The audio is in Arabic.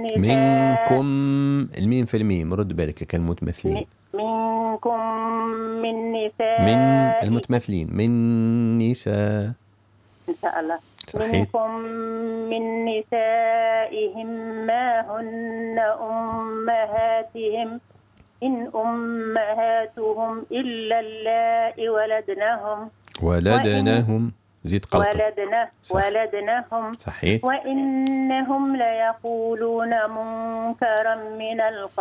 منكم. نساء الميم في الميم، رد بالك كالمتمثلين. منكم من من نساء. المتمثلين من نساء. إن شاء الله. صحيح. منكم من نسائهم ما هن أمهاتهم إن أمهاتهم إلا اللائي ولدنهم ولدناهم. زيد قلقل. ولدنهم صحيح. وإنهم ليقولون منكرا من القول